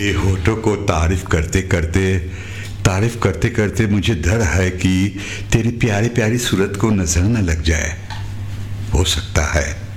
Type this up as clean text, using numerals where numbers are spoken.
ये होठों को तारीफ करते करते मुझे डर है कि तेरी प्यारी प्यारी सूरत को नजर न लग जाए। हो सकता है